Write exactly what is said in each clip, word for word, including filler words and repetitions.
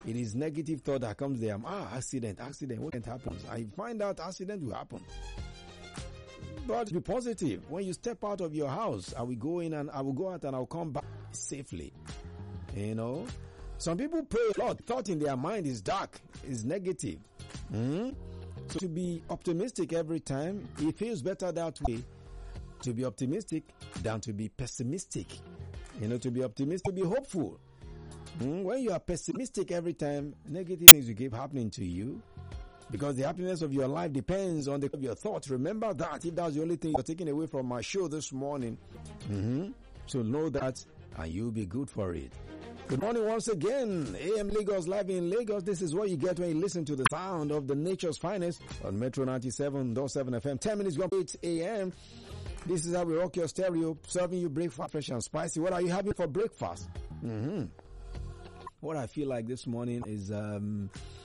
It is negative thought that comes there. Ah, accident, accident. What happens? I find out accident will happen. But be positive. When you step out of your house, I will go in and I will go out and I'll come back safely. You know, some people pray a lot. Thought in their mind is dark, is negative. Mm-hmm. So to be optimistic every time, it feels better that way. To be optimistic than to be pessimistic. You know, to be optimistic, to be hopeful. Mm, when you are pessimistic every time, negative things will keep happening to you. Because the happiness of your life depends on the of your thoughts. Remember that. If that's the only thing you're taking away from my show this morning. Mm-hmm. So know that and you'll be good for it. Good morning once again. A M Lagos Live in Lagos. This is what you get when you listen to the sound of the nature's finest on Metro ninety-seven point seven F M. ten minutes gone eight a.m. This is how we rock your stereo, serving you breakfast fresh and spicy. What are you having for breakfast? Mm-hmm. What I feel like this morning is um,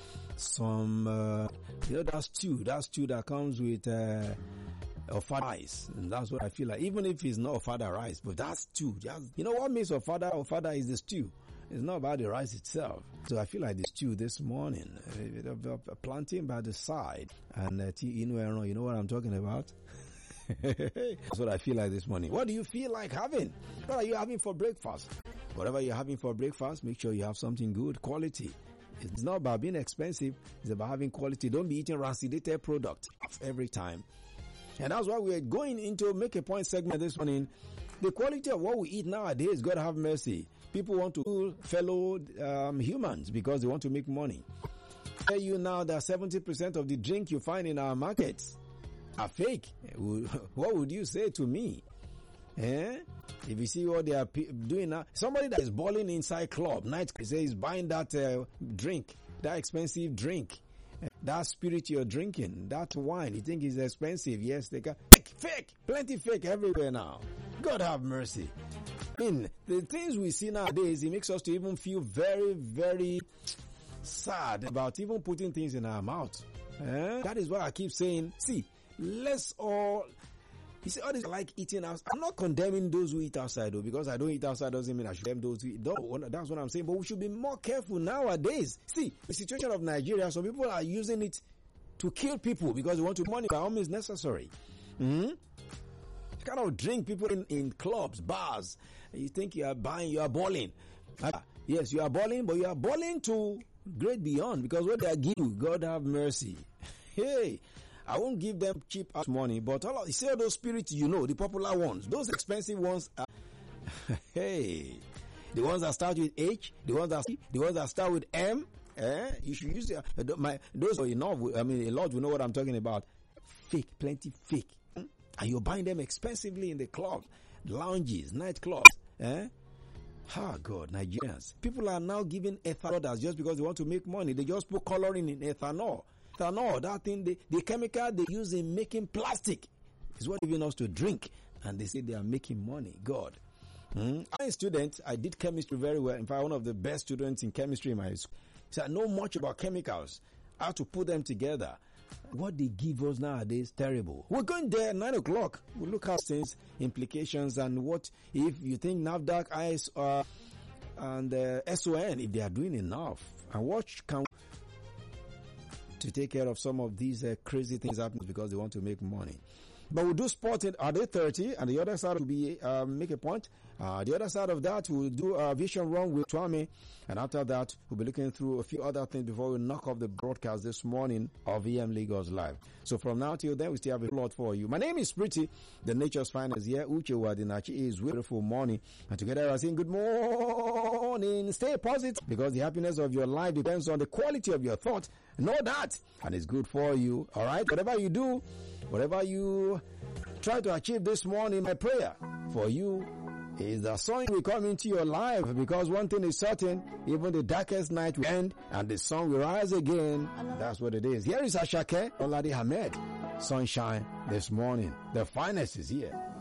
some, uh, you know, that stew, that stew that comes with uh, ofada rice. And that's what I feel like. Even if it's not ofada rice, but that stew, just, you know what makes ofada ofada is the stew. It's not about the rice itself. So I feel like the stew this morning, a bit of a plantain by the side, and uh, you know, you know what I'm talking about. That's what I feel like this morning. What do you feel like having? What are you having for breakfast? Whatever you're having for breakfast, make sure you have something good, quality. It's not about being expensive. It's about having quality. Don't be eating rancidated product every time. And that's why we're going into Make a Point segment this morning. The quality of what we eat nowadays, God have mercy. People want to fool fellow um, humans because they want to make money. I tell you now that seventy percent of the drink you find in our markets are fake. What would you say to me? Eh? If you see what they are doing now, somebody that is balling inside club, night, says buying that uh, drink, that expensive drink, that spirit you're drinking, that wine, you think is expensive. Yes, they can. Fake, fake, plenty fake everywhere now. God have mercy. I mean, the things we see nowadays, it makes us to even feel very, very sad about even putting things in our mouth. Eh? That is why I keep saying, see, let's all, you see, all this like eating outside. I'm not condemning those who eat outside though, because I don't eat outside doesn't mean I should condemn those who eat. Don't, that's what I'm saying. But we should be more careful nowadays. See, the situation of Nigeria, some people are using it to kill people because they want to money by all means necessary. Mm-hmm. Kind of drink people in, in clubs, bars. You think you are buying, you are balling. Ah, yes, you are balling, but you are balling to great beyond because what they are giving you, God have mercy. Hey, I won't give them cheap ass money, but all of, you see all those spirits, you know, the popular ones, those expensive ones are, hey, the ones that start with H, the ones that, the ones that start with M, eh, you should use the, my, those are enough, I mean, a lot will know what I'm talking about. Fake, plenty fake. And you're buying them expensively in the clubs, lounges, nightclubs, eh? Ah, God, Nigerians. People are now giving ethanol just because they want to make money. They just put coloring in ethanol. Ethanol, that thing, the, the chemical they use in making plastic is what they're giving us to drink. And they say they are making money. God. Hmm? I'm a student. I did chemistry very well. In fact, one of the best students in chemistry in my school. So I know much about chemicals, how to put them together. What they give us nowadays, terrible. We're going there at nine o'clock. We'll look at things, implications, and what if you think NAFDAC, I S, uh, and uh, S O N, if they are doing enough. And what can we to take care of some of these uh, crazy things happening because they want to make money. But we'll do sport at eight thirty, and the other side will be uh, Make a Point. Uh, the other side of that, we'll do a vision run with Twame, and after that, we'll be looking through a few other things before we knock off the broadcast this morning of E M Lagos Live. So from now till then, we still have a lot for you. My name is Pretty, the nature's finest here. Uche Wadinachi is beautiful morning, and together we're saying good morning. Stay positive, because the happiness of your life depends on the quality of your thought. Know that, and it's good for you. All right, whatever you do, whatever you try to achieve this morning, my prayer for you is the sun will come into your life, because one thing is certain, even the darkest night will end and the sun will rise again. That's what it is. Here is Ashake Olade Hamed. Sunshine this morning. The finest is here.